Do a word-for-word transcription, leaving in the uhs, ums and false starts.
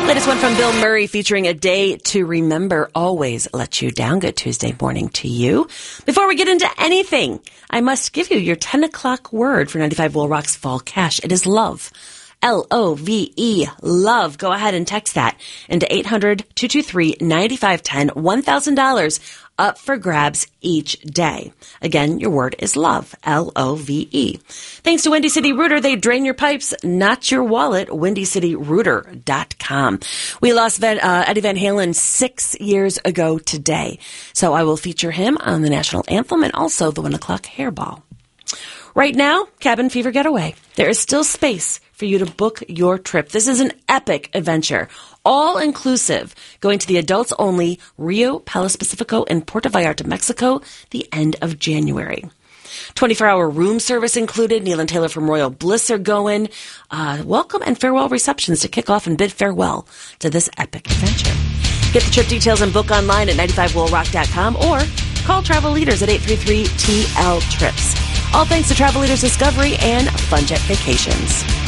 Latest one from Bill Murray featuring A Day to Remember. Always let you down. Good Tuesday morning to you. Before we get into anything, I must give you your ten o'clock word for ninety-five Will Rock's Fall Cash. It is love. L O V E, love. Go ahead and text that into eight hundred, two two three, nine five one zero, one thousand dollars up for grabs each day. Again, your word is love, L O V E. Thanks to Windy City Rooter, they drain your pipes, not your wallet, windy city rooter dot com. We lost Van, uh, Eddie Van Halen six years ago today, so I will feature him on the national anthem and also the one o'clock hairball. Right now, Cabin Fever Getaway. There is still space for you to book your trip. This is an epic adventure, all-inclusive, going to the adults-only Rio Palos Pacifico in Puerto Vallarta, Mexico, the end of January. twenty-four hour room service included. Neil and Taylor from Royal Bliss are going. Uh, welcome and farewell receptions to kick off and bid farewell to this epic adventure. Get the trip details and book online at ninety-five will rock dot com or call Travel Leaders at eight three three T L Trips. All thanks to Travel Leaders Discovery and Fun Jet Vacations.